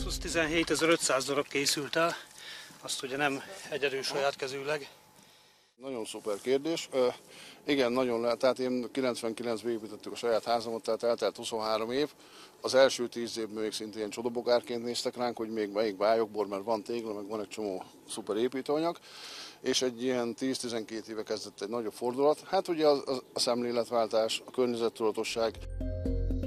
Lexus 17.500 darab készült el, azt ugye nem egyedül saját kezűleg. Nagyon szuper kérdés. Igen, nagyon lehet. Tehát én 99-ben építettük a saját házamat, tehát eltelt 23 év. Az első 10 évben még szintén ilyen csodabogárként néztek ránk, hogy még melyik bájokból, mert van tégla, meg van egy csomó szuper építőanyag. És egy ilyen 10-12 éve kezdett egy nagyobb fordulat. Hát ugye a szemléletváltás, a környezettudatosság.